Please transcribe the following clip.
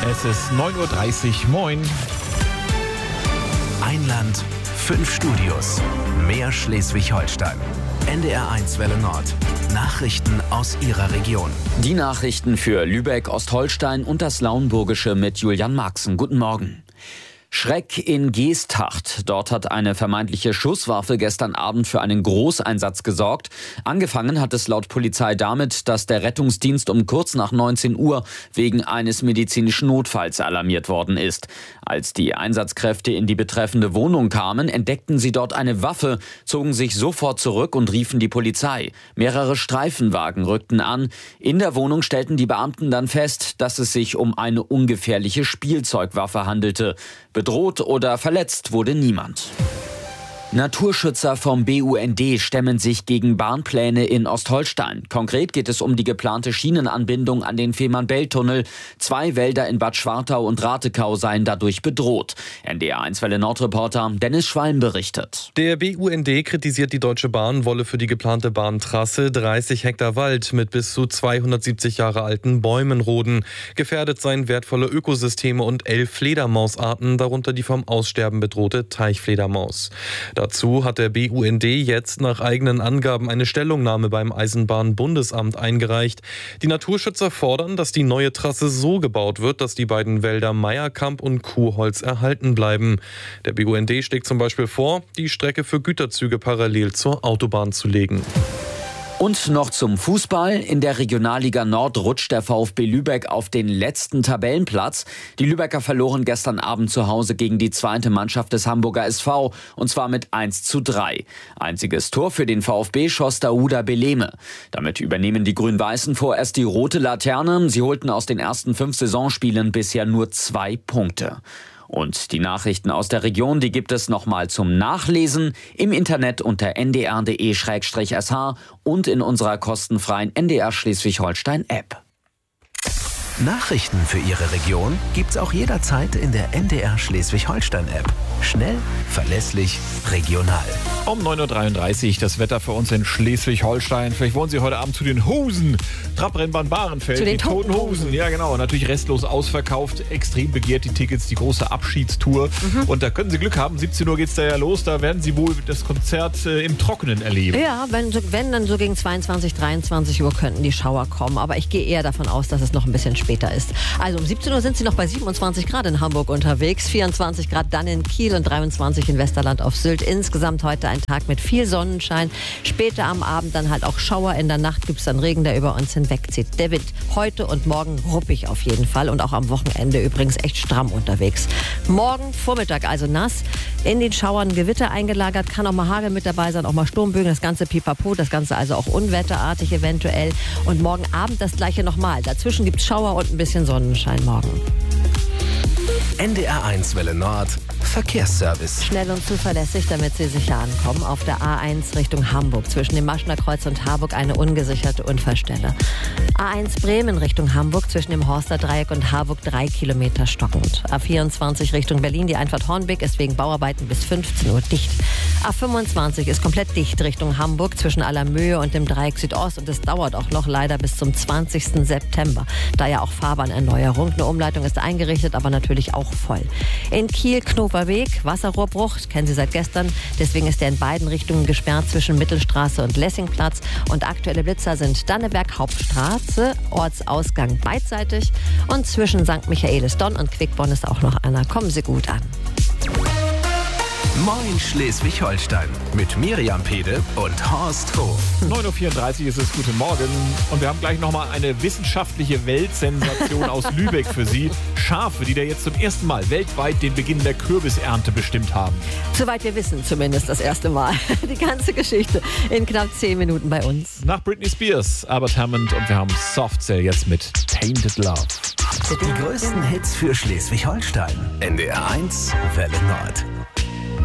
Es ist 9:30 Uhr. Moin. Ein Land, 5 Studios. Mehr Schleswig-Holstein. NDR1 Welle Nord. Nachrichten aus Ihrer Region. Die Nachrichten für Lübeck, Ostholstein und das Lauenburgische mit Julian Marxen. Guten Morgen. Schreck in Geesthacht. Dort hat eine vermeintliche Schusswaffe gestern Abend für einen Großeinsatz gesorgt. Angefangen hat es laut Polizei damit, dass der Rettungsdienst um kurz nach 19 Uhr wegen eines medizinischen Notfalls alarmiert worden ist. Als die Einsatzkräfte in die betreffende Wohnung kamen, entdeckten sie dort eine Waffe, zogen sich sofort zurück und riefen die Polizei. Mehrere Streifenwagen rückten an. In der Wohnung stellten die Beamten dann fest, dass es sich um eine ungefährliche Spielzeugwaffe handelte. Bedroht oder verletzt wurde niemand. Naturschützer vom BUND stemmen sich gegen Bahnpläne in Ostholstein. Konkret geht es um die geplante Schienenanbindung an den Fehmarn-Belt-Tunnel. 2 Wälder in Bad Schwartau und Ratekau seien dadurch bedroht. NDR1 Welle Nord-Reporter Dennis Schwalm berichtet. Der BUND kritisiert, die Deutsche Bahn wolle für die geplante Bahntrasse 30 Hektar Wald mit bis zu 270 Jahre alten Bäumen roden. Gefährdet seien wertvolle Ökosysteme und 11 Fledermausarten, darunter die vom Aussterben bedrohte Teichfledermaus. Dazu hat der BUND jetzt nach eigenen Angaben eine Stellungnahme beim Eisenbahnbundesamt eingereicht. Die Naturschützer fordern, dass die neue Trasse so gebaut wird, dass die beiden Wälder Meierkamp und Kuhholz erhalten bleiben. Der BUND schlägt zum Beispiel vor, die Strecke für Güterzüge parallel zur Autobahn zu legen. Und noch zum Fußball. In der Regionalliga Nord rutscht der VfB Lübeck auf den letzten Tabellenplatz. Die Lübecker verloren gestern Abend zu Hause gegen die zweite Mannschaft des Hamburger SV, und zwar mit 1:3. Einziges Tor für den VfB schoss Daouda Beleme. Damit übernehmen die Grün-Weißen vorerst die rote Laterne. Sie holten aus den ersten 5 Saisonspielen bisher nur 2 Punkte. Und die Nachrichten aus der Region, die gibt es nochmal zum Nachlesen im Internet unter ndr.de/sh und in unserer kostenfreien NDR Schleswig-Holstein-App. Nachrichten für Ihre Region gibt's auch jederzeit in der NDR Schleswig-Holstein-App. Schnell, verlässlich, regional. Um 9:33 Uhr das Wetter für uns in Schleswig-Holstein. Vielleicht wollen Sie heute Abend zu den Hosen. Trabrennbahn Bahrenfeld, zu den die Toten Hosen. Ja, genau. Natürlich restlos ausverkauft. Extrem begehrt die Tickets, die große Abschiedstour. Und da können Sie Glück haben. 17 Uhr geht's da ja los. Da werden Sie wohl das Konzert im Trockenen erleben. Ja, wenn dann so gegen 22, 23 Uhr könnten die Schauer kommen. Aber ich gehe eher davon aus, dass es noch ein bisschen später ist. Also um 17 Uhr sind Sie noch bei 27 Grad in Hamburg unterwegs, 24 Grad dann in Kiel und 23 in Westerland auf Sylt. Insgesamt heute ein Tag mit viel Sonnenschein. Später am Abend dann halt auch Schauer. In der Nacht gibt es dann Regen, der über uns hinwegzieht. Der Wind heute und morgen ruppig auf jeden Fall und auch am Wochenende übrigens echt stramm unterwegs. Morgen Vormittag also nass. In den Schauern Gewitter eingelagert, kann auch mal Hagel mit dabei sein, auch mal Sturmbögen, das ganze Pipapo, das Ganze also auch unwetterartig eventuell. Und morgen Abend das gleiche nochmal. Dazwischen gibt es Schauer und ein bisschen Sonnenschein morgen. NDR1 Welle Nord. Verkehrsservice. Schnell und zuverlässig, damit Sie sicher ankommen. Auf der A1 Richtung Hamburg. Zwischen dem Maschner Kreuz und Harburg eine ungesicherte Unfallstelle. A1 Bremen Richtung Hamburg. Zwischen dem Horster Dreieck und Harburg 3 Kilometer stockend. A24 Richtung Berlin. Die Einfahrt Hornbeck ist wegen Bauarbeiten bis 15 Uhr dicht. A25 ist komplett dicht Richtung Hamburg. Zwischen Allermöhe und dem Dreieck Südost. Und es dauert auch noch leider bis zum 20. September. Da ja auch Fahrbahnerneuerung. Eine Umleitung ist eingerichtet, aber natürlich auch voll. In Kiel Knofer Weg, Wasserrohrbruch, kennen Sie seit gestern. Deswegen ist er in beiden Richtungen gesperrt zwischen Mittelstraße und Lessingplatz. Und aktuelle Blitzer sind Danneberg Hauptstraße, Ortsausgang beidseitig. Und zwischen St. Michaelis-Donn und Quickborn ist auch noch einer. Kommen Sie gut an. Moin Schleswig-Holstein mit Miriam Pede und Horst Hof. 9:34 Uhr ist es. Guten Morgen. Und wir haben gleich nochmal eine wissenschaftliche Weltsensation aus Lübeck für Sie. Schafe, die da jetzt zum ersten Mal weltweit den Beginn der Kürbisernte bestimmt haben. Soweit wir wissen, zumindest das erste Mal. Die ganze Geschichte in knapp 10 Minuten bei uns. Nach Britney Spears, Albert Hammond und wir haben Soft Cell jetzt mit Tainted Love. Die größten Hits für Schleswig-Holstein. NDR1 Welle Nord.